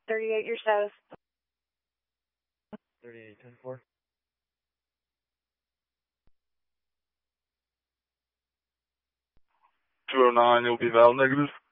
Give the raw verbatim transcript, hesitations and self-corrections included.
thirty-eight, your status. thirty-eight, ten four. two oh nine, you'll be valid negative.